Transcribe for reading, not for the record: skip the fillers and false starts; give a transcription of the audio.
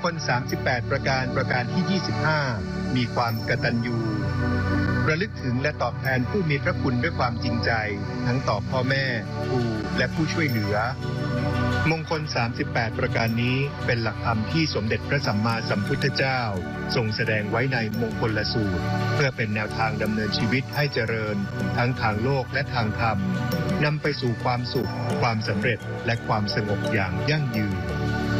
ล 38 ประการประการที่ 25 มีความกตัญญูระลึกถึงและตอบแทนผู้มีพระคุณด้วยความจริงใจทั้งต่อพ่อแม่ครูและผู้ช่วยเหลือมงคล 38 ประการนี้เป็นหลักธรรมที่สมเด็จพระสัมมาสัมพุทธเจ้าทรงแสดงไว้ในมงคลสูตรเพื่อเป็นแนวทางดำเนินชีวิตให้เจริญทั้งทางโลกและทางธรรมนำไปสู่ความสุขความสำเร็จและความสงบอย่างยั่งยืน